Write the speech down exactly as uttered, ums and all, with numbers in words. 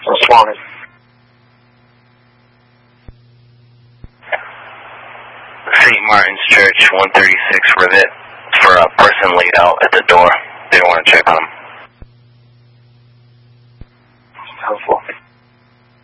Responding. Saint Martin's Church, one thirty-six Rivet, for a person laid out at the door. They don't want to check on him. Helpful.